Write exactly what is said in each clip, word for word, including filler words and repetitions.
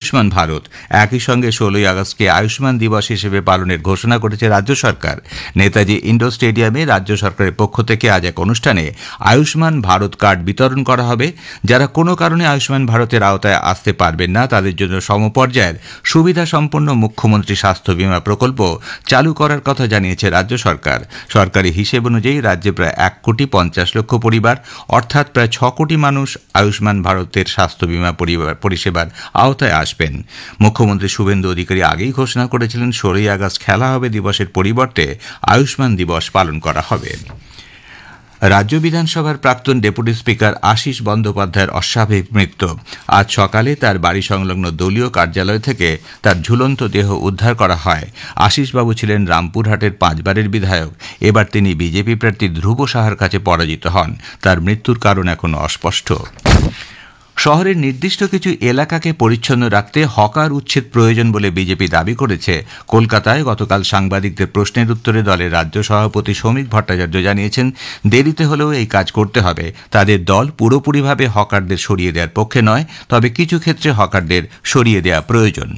আয়ুষ্মান ভারত। একই সঙ্গে ষোলোই আগস্টকে আয়ুষ্মান দিবস হিসেবে পালনের ঘোষণা করেছে রাজ্য সরকার। নেতাজি ইন্ডোর স্টেডিয়ামে রাজ্য সরকারের পক্ষ থেকে আজ এক অনুষ্ঠানে আয়ুষ্মান ভারত কার্ড বিতরণ করা হবে। যারা কোনো কারণে আয়ুষ্মান ভারতের আওতায় আসতে পারবেন না তাদের জন্য সমপর্যায়ের সুবিধা সম্পন্ন মুখ্যমন্ত্রী স্বাস্থ্য বীমা প্রকল্প চালু করার কথা জানিয়েছে রাজ্য সরকার। সরকারি হিসেব অনুযায়ী রাজ্যে প্রায় এক কোটি পঞ্চাশ লক্ষ পরিবার অর্থাৎ প্রায় ছ কোটি মানুষ আয়ুষ্মান ভারতের স্বাস্থ্য বীমা পরিষেবার আওতায় আসবেন। মুখ্যমন্ত্রী শুভেন্দু অধিকারী আগেই ঘোষণা করেছিলেন ষোলোই আগস্ট খেলা হবে দিবসের পরিবর্তে আয়ুষ্মান দিবস পালন করা হবে। রাজ্য বিধানসভার প্রাক্তন ডেপুটি স্পিকার আশিস বন্দ্যোপাধ্যায়ের অস্বাভাবিক মৃত্যু। আজ সকালে তার বাড়ি সংলগ্ন দলীয় কার্যালয় থেকে তার ঝুলন্ত দেহ উদ্ধার করা হয়। আশিসবাবু ছিলেন রামপুরহাটের পাঁচবারের বিধায়ক। এবার তিনি বিজেপি প্রার্থী ধ্রুব সাহার কাছে পরাজিত হন। তার মৃত্যুর কারণ এখনো অস্পষ্ট। শহরের নির্দিষ্ট কিছু এলাকাকে পরিচ্ছন্ন রাখতে হকার উচ্ছেদ প্রয়োজন বলে বিজেপি দাবি করেছে। কলকাতায় গতকাল সাংবাদিকদের প্রশ্নের উত্তরে দলের রাজ্য সভাপতি শ্রমিক ভট্টাচার্য জানিয়েছেন, দেরিতে হলেও এই কাজ করতে হবে। তাদের দল পুরোপুরিভাবে হকারদের সরিয়ে দেওয়ার পক্ষে নয়, তবে কিছু ক্ষেত্রে হকারদের সরিয়ে দেওয়া প্রয়োজন।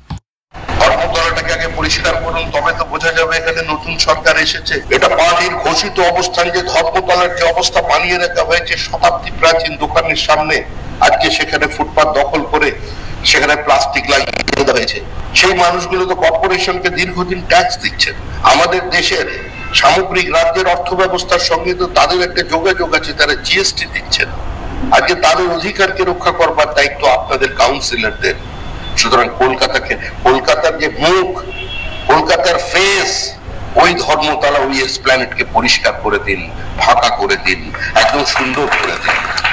পরিষ্কার করুন, তবে তো বোঝা যাবে এখানে নতুন সরকার এসেছে। এটা পার্টির ঘোষিত অবস্থান যে ধর্মতলার যে অবস্থা বানিয়ে রাখা হয়েছে শতাব্দী প্রাচীন দোকানের সামনে, আজকে সেখানে ফুটপাত দখল করে সেখানে প্লাস্টিক লাগিয়ে দেওয়া হয়েছে। সেই মানুষগুলো তো কর্পোরেশনকে দীর্ঘদিন ট্যাক্স দিচ্ছেন। আমাদের দেশের সামগ্রিক রাজ্যের অর্থ ব্যবস্থার সঙ্গে তো তাদের একটা যোগাযোগ আছে, তারা জিএসটি দিচ্ছেন। আজকে তাদের অধিকারকে রক্ষা করবার দায়িত্ব আপনাদের কাউন্সিলরদের। সুতরাং কলকাতাকে, কলকাতার যে মুখ, কলকাতার ফেস, ওই ধর্মতলা, ওই এসপ্ল্যানেডকে পরিষ্কার করে দিন, ফাঁকা করে দিন, একদম সুন্দর করে দিন।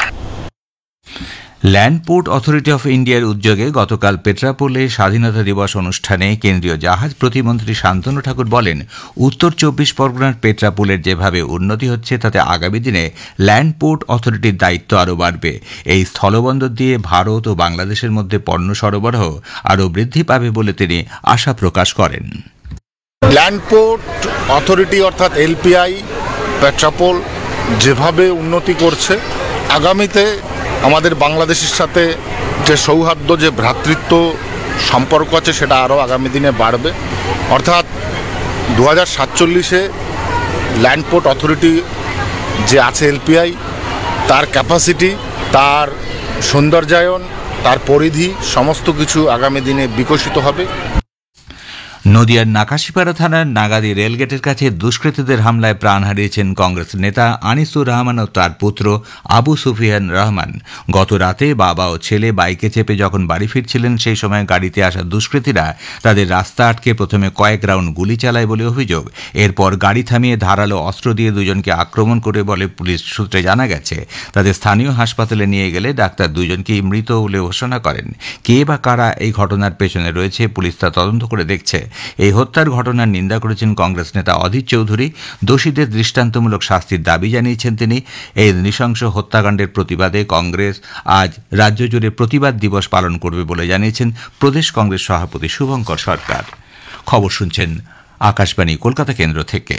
ল্যান্ড পোর্ট অথরিটি অফ ইন্ডিয়ার উদ্যোগে গতকাল পেট্রাপোলে স্বাধীনতা দিবস অনুষ্ঠানে কেন্দ্রীয় জাহাজ প্রতিমন্ত্রী শান্তনু ঠাকুর বলেন, উত্তর চব্বিশ পরগনার পেট্রাপোলের যেভাবে উন্নতি হচ্ছে তাতে আগামী দিনে ল্যান্ড পোর্ট অথরিটির দায়িত্ব আরও বাড়বে। এই স্থলবন্দর দিয়ে ভারত ও বাংলাদেশের মধ্যে পণ্য সরবরাহ আরও বৃদ্ধি পাবে বলে তিনি আশা প্রকাশ করেন। ল্যান্ড পোর্ট অথরিটি অর্থাৎ এলপিআই পেট্রাপোল যেভাবে উন্নতি করছে, আগামীতে আমাদের বাংলাদেশের সাথে যে সৌহার্দ্য, যে ভ্রাতৃত্ব সম্পর্ক আছে সেটা আরও আগামী দিনে বাড়বে। অর্থাৎ দু হাজার সাতচল্লিশে ল্যান্ড পোর্ট অথরিটি যে আছে এলপিআই, তার ক্যাপাসিটি, তার সৌন্দর্যায়ন, তার পরিধি সমস্ত কিছু আগামী দিনে বিকশিত হবে। নদিয়ার নাকাশিপাড়া থানার নাগাদি রেলগেটের কাছে দুষ্কৃতীদের হামলায় প্রাণ হারিয়েছেন কংগ্রেস নেতা আনিসুর রহমান ও তার পুত্র আবু সুফিয়ান রহমান। গত রাতে বাবা ও ছেলে বাইকে চেপে যখন বাড়ি ফিরছিলেন সেই সময় গাড়িতে আসা দুষ্কৃতীরা তাদের রাস্তা আটকে প্রথমে কয়েক রাউন্ড গুলি চালায় বলে অভিযোগ। এরপর গাড়ি থামিয়ে ধারালো অস্ত্র দিয়ে দুজনকে আক্রমণ করে বলে পুলিশ সূত্রে জানা গেছে। তাদের স্থানীয় হাসপাতালে নিয়ে গেলে ডাক্তার দুজনকেই মৃত বলে ঘোষণা করেন। কে বা কারা এই ঘটনার পেছনে রয়েছে পুলিশ তা তদন্ত করে দেখছে। এই হত্যার ঘটনার নিন্দা করেছেন কংগ্রেস নেতা অধীর চৌধুরী। দোষীদের দৃষ্টান্তমূলক শাস্তির দাবি জানিয়েছেন তিনি। এই নৃশংস হত্যাকাণ্ডের প্রতিবাদে কংগ্রেস আজ রাজ্য জুড়ে প্রতিবাদ দিবস পালন করবে বলে জানিয়েছেন প্রদেশ কংগ্রেস সভাপতি শুভঙ্কর সরকার। খবর শুনছেন আকাশবাণী কলকাতা কেন্দ্র থেকে।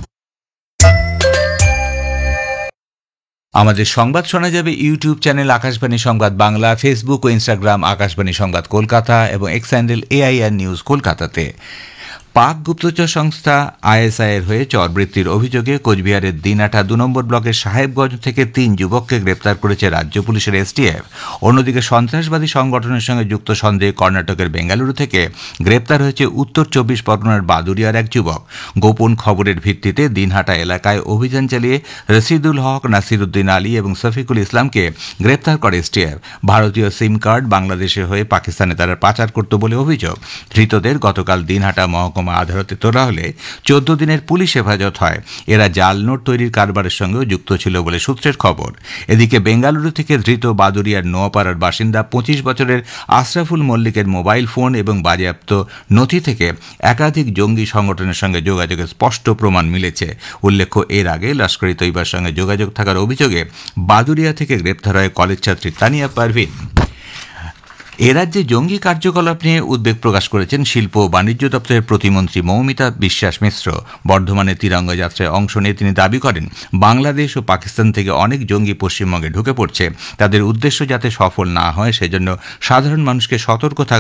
আমাদের সংবাদ শোনা যাবে ইউটিউব চ্যানেল আকাশবাণী সংবাদ বাংলা, ফেসবুক ও ইনস্টাগ্রাম আকাশবাণী সংবাদ কলকাতা এবং এক্স হ্যান্ডেল এআইআর নিউজ কলকাতাতে। পাক গুপ্তচর সংস্থা আইএসআই এর হয়ে চরবৃত্তির অভিযোগে কোচবিহারের দিনহাটা দু নম্বর ব্লকের সাহেবগঞ্জ থেকে তিন যুবককে গ্রেপ্তার করেছে রাজ্য পুলিশের এসটিএফ। অন্যদিকে সন্ত্রাসবাদী সংগঠনের সঙ্গে যুক্ত সন্দেহে কর্ণাটকের বেঙ্গালুরু থেকে গ্রেপ্তার হয়েছে উত্তর চব্বিশ পরগনার বাদুড়িয়ার এক যুবক। গোপন খবরের ভিত্তিতে দিনহাটা এলাকায় অভিযান চালিয়ে রশিদুল হক, নাসিরুদ্দিন আলী এবং শফিকুল ইসলামকে গ্রেপ্তার করে এসটিএফ। ভারতীয় সিম কার্ড বাংলাদেশে হয়ে পাকিস্তানে তারা পাচার করত বলে অভিযোগ। ধৃতদের গতকাল দিনহাটা মহকুমা আদালতে তোলা হলে চোদ্দ দিনের পুলিশ হেফাজত হয়। এরা জাল নোট তৈরির কারবারের সঙ্গেও যুক্ত ছিল বলে সূত্রের খবর। এদিকে বেঙ্গালুরু থেকে ধৃত বাদুড়িয়ার নোয়াপাড়ার বাসিন্দা পঁচিশ বছরের আশরাফুল মল্লিকের মোবাইল ফোন এবং বাজেয়াপ্ত নথি থেকে একাধিক জঙ্গি সংগঠনের সঙ্গে যোগাযোগের স্পষ্ট প্রমাণ মিলেছে। উল্লেখ্য, এর আগে লস্কর ই তৈবার সঙ্গে যোগাযোগ থাকার অভিযোগে বাদুড়িয়া থেকে গ্রেপ্তার হয় কলেজ ছাত্রী তানিয়া পারভিন। এ রাজ্যে জঙ্গি কার্যকলাপ নিয়ে উদ্বেগ প্রকাশ করেছেন শিল্প ও বাণিজ্য দপ্তরের প্রতিমন্ত্রী মৌমিতা বিশ্বাস মিশ্র। বর্ধমানে তিরঙ্গা যাত্রায় অংশ নিয়ে তিনি দাবি করেন, বাংলাদেশ ও পাকিস্তান থেকে অনেক জঙ্গি পশ্চিমবঙ্গে ঢুকে পড়ছে। তাদের উদ্দেশ্য যাতে সফল না হয় সেজন্য সাধারণ মানুষকে সতর্ক থাকা